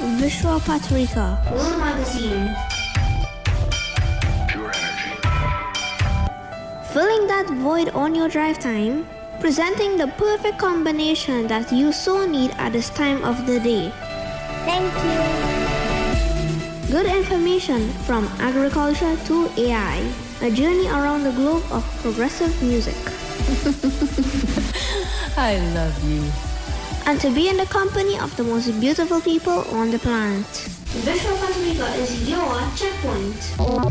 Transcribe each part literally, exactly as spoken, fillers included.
Vishwa Patrika. World Magazine. Pure energy. Filling that void on your drive time, presenting the perfect combination that you so need at this time of the day. Thank you. Good information from agriculture to A I. A journey around the globe of progressive music. I love you. And to be in the company of the most beautiful people on the planet. Vishwa Patrika is your checkpoint.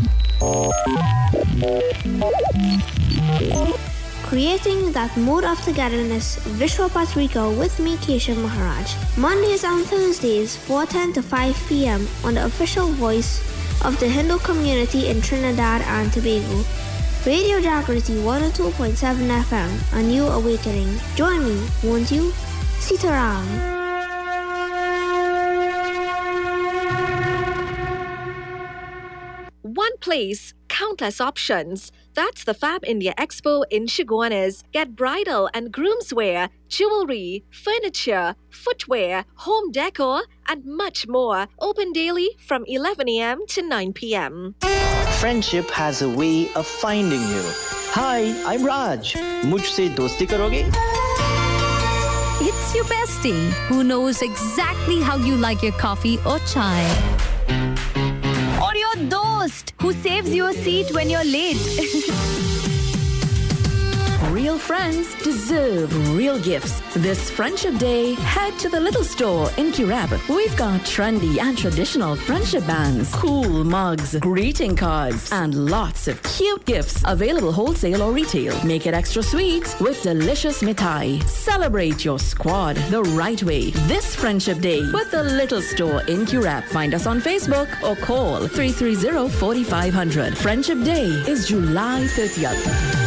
Creating that mood of togetherness, Vishwa Patrika with me, Keshav Maharaj. Mondays and Thursdays, four ten to five p.m. on the official voice of the Hindu community in Trinidad and Tobago. Radio Jagriti one oh two point seven F M, a new awakening. Join me, won't you? Sitaram. One place, countless options. That's the Fab India Expo in Chaguanas. Get bridal and groomswear, jewelry, furniture, footwear, home decor, and much more. Open daily from eleven a.m. to nine p.m. Friendship has a way of finding you. Hi, I'm Raj. Mujhse dosti karoge? It's your bestie who knows exactly how you like your coffee or chai. Or your dost who saves you a seat when you're late. Real friends deserve real gifts. This Friendship Day, head to the little store in Kirab. We've got trendy and traditional friendship bands, cool mugs, greeting cards, and lots of cute gifts available wholesale or retail. Make it extra sweet with delicious mithai. Celebrate your squad the right way. This Friendship Day with the little store in Kirab. Find us on Facebook or call three three zero, four five zero zero. Friendship Day is July thirtieth.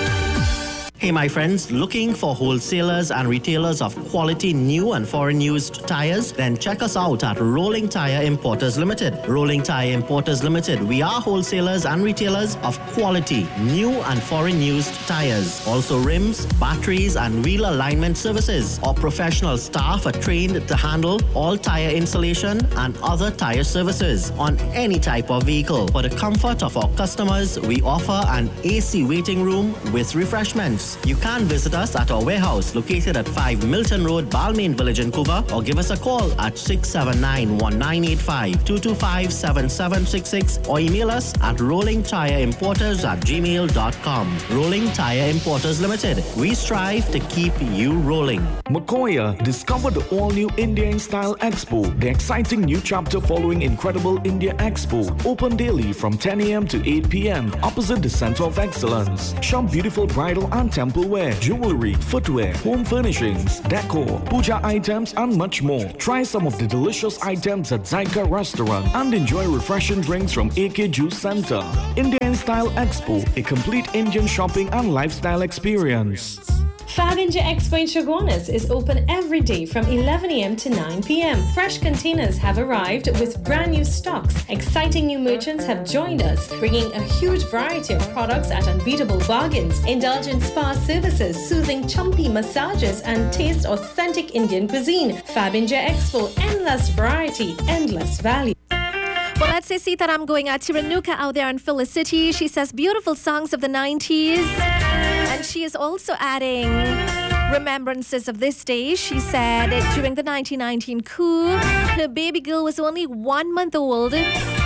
Hey my friends, looking for wholesalers and retailers of quality new and foreign used tires? Then check us out at Rolling Tire Importers Limited. Rolling Tire Importers Limited. We are wholesalers and retailers of quality new and foreign used tires. Also rims, batteries and wheel alignment services. Our professional staff are trained to handle all tire installation and other tire services on any type of vehicle. For the comfort of our customers, we offer an A C waiting room with refreshments. You can visit us at our warehouse located at five Milton Road, Balmain Village in Cuba, or give us a call at six seven nine, one nine eight five, two two five, seven seven six six or email us at rolling tire importers at gmail dot com. Rolling Tire Importers Limited. We strive to keep you rolling. Makoya, discover the all-new India in Style Expo, the exciting new chapter following Incredible India Expo. Open daily from ten a.m. to eight p.m. opposite the Center of Excellence. Shop beautiful bridal and temple wear, jewelry, footwear, home furnishings, decor, puja items, and much more. Try some of the delicious items at Zyka Restaurant and enjoy refreshing drinks from A K Juice Center. Indian Style Expo, a complete Indian shopping and lifestyle experience. Fab India Expo in Chaguanas is open every day from eleven a.m. to nine p.m. Fresh containers have arrived with brand new stocks. Exciting new merchants have joined us, bringing a huge variety of products at unbeatable bargains. Indulgent spa services, soothing chumpy massages, and taste authentic Indian cuisine. Fab India Expo, endless variety, endless value. Well, let's say Sitaram going out to Renuka out there in Felicity. She says beautiful songs of the nineties. And she is also adding remembrances of this day. She said during the nineteen nineteen coup, her baby girl was only one month old.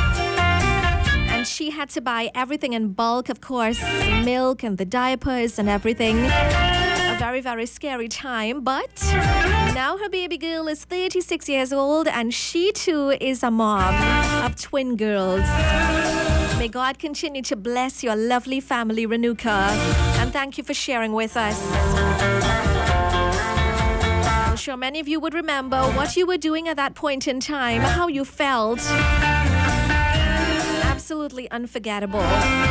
And she had to buy everything in bulk, of course, milk and the diapers and everything. A very, very scary time. But now her baby girl is thirty-six years old and she too is a mom of twin girls. May God continue to bless your lovely family, Renuka. And thank you for sharing with us. I'm sure many of you would remember what you were doing at that point in time, how you felt. Absolutely unforgettable.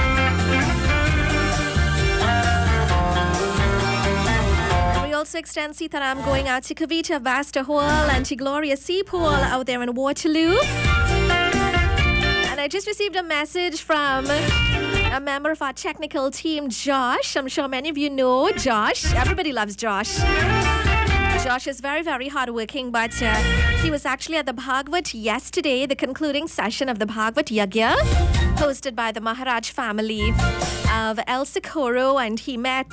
We also extend Sitaram going out to Kavita Vastahol and to Gloria Seapol out there in Waterloo. And I just received a message from a member of our technical team, Josh. I'm sure many of you know Josh. Everybody loves Josh. Josh is very, very hardworking, but uh, he was actually at the Bhagavad yesterday, the concluding session of the Bhagavad Yagya, hosted by the Maharaj family of El Socorro, and he met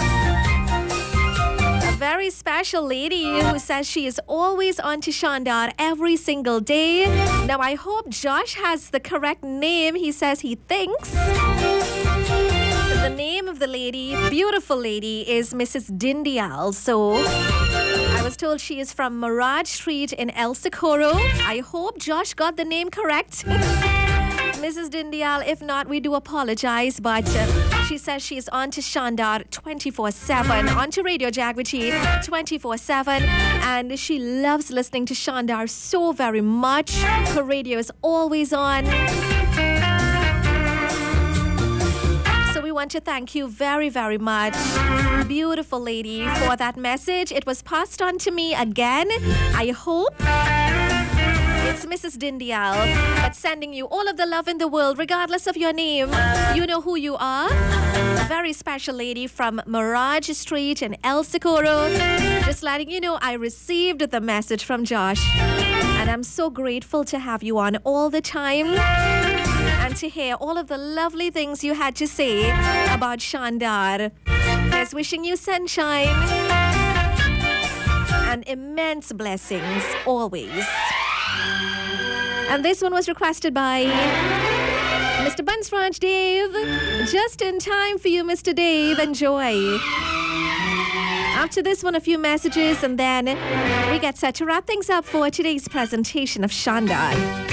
a very special lady who says she is always on to Shandar every single day. Now, I hope Josh has the correct name. He says he thinks the name of the lady, beautiful lady, is Missus Dindial. So I was told she is from Mirage Street in El Socorro. I hope Josh got the name correct. Missus Dindial, if not, we do apologize, but uh, she says she is on to Shandar twenty-four seven, on to Radio Jagriti twenty-four seven, and she loves listening to Shandar so very much. Her radio is always on. So we want to thank you very, very much, beautiful lady, for that message. It was passed on to me again. I hope it's Missus Dindial, but sending you all of the love in the world, regardless of your name. You know who you are. A very special lady from Mirage Street in El Socorro. Just letting you know I received the message from Josh, and I'm so grateful to have you on all the time and to hear all of the lovely things you had to say about Shandar. Just wishing you sunshine and immense blessings always. And this one was requested by Mister Bansraj Dave. Just in time for you, Mister Dave. Enjoy. After this one, a few messages, and then we get set to wrap things up for today's presentation of Shandar.